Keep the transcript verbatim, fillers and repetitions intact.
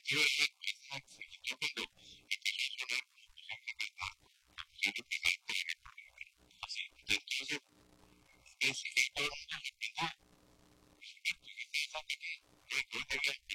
Yo he exacto, yo cuando empecé a sonar, empecé a sonar a absolutamente en el programa. Así, entonces, es, es todo el mundo se piensa, pues, que esa que no, no debía